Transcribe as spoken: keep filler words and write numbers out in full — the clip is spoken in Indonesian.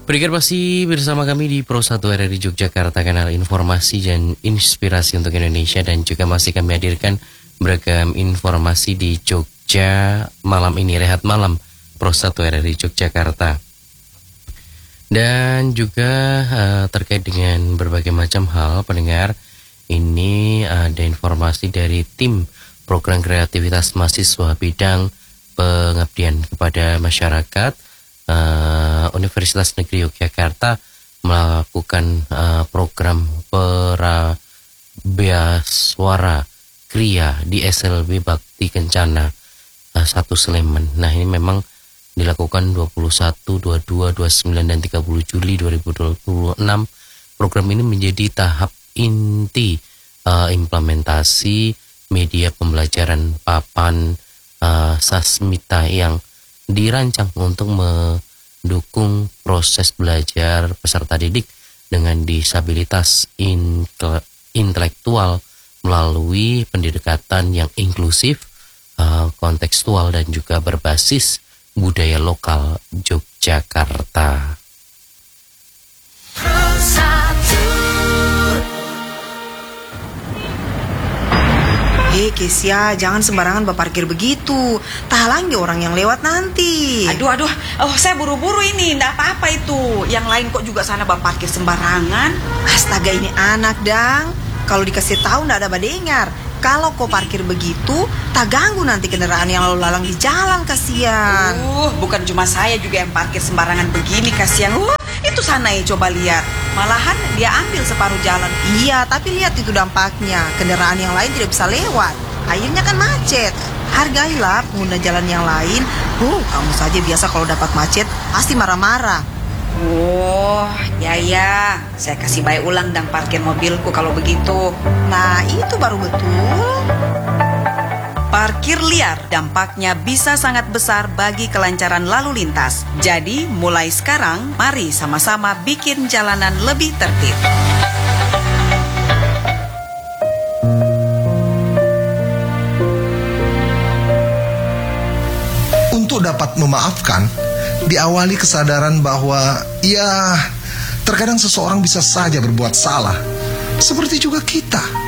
Berikan masih bersama kami di Pro satu R R I Yogyakarta, kanal informasi dan inspirasi untuk Indonesia, dan juga masih kami hadirkan beragam informasi di Jogja malam ini, rehat malam Pro satu R R I Yogyakarta. Dan juga uh, terkait dengan berbagai macam hal pendengar, ini ada informasi dari tim program kreativitas mahasiswa bidang pengabdian kepada masyarakat Uh, Universitas Negeri Yogyakarta melakukan uh, program Prabeaswara Kriya di S L B Bakti Kencana uh, satu Sleman. Nah, ini memang dilakukan dua puluh satu, dua puluh dua, dua puluh sembilan dan tiga puluh Juli dua ribu dua puluh enam. Program ini menjadi tahap inti uh, implementasi media pembelajaran papan uh, Sasmita yang dirancang untuk mendukung proses belajar peserta didik dengan disabilitas intelektual melalui pendekatan yang inklusif, uh, kontekstual, dan juga berbasis budaya lokal Yogyakarta. Eh Kesia, jangan sembarangan berparkir begitu. Tak halangi orang yang lewat nanti. Aduh, aduh, oh saya buru-buru ini, ndak apa-apa itu. Yang lain kok juga sana berparkir sembarangan. Astaga, ini anak dang. Kalau dikasih tahu ndak ada badengar. Kalau kau parkir begitu, tak ganggu nanti kendaraan yang lalu lalang di jalan, kasihan. Uh, bukan cuma saya juga yang parkir sembarangan begini, kasihan. Uh, itu sana ya, coba lihat. Malahan dia ambil separuh jalan. Iya, tapi lihat itu dampaknya. Kendaraan yang lain tidak bisa lewat. Akhirnya kan macet. Hargailah pengguna jalan yang lain. Oh, kamu saja biasa kalau dapat macet pasti marah-marah. Oh, ya ya. Saya kasih bayar ulang dan parkir mobilku kalau begitu. Nah, itu baru betul. Parkir liar dampaknya bisa sangat besar bagi kelancaran lalu lintas. Jadi, mulai sekarang, mari sama-sama bikin jalanan lebih tertib. Untuk dapat memaafkan, diawali kesadaran bahwa ya, terkadang seseorang bisa saja berbuat salah, seperti juga kita.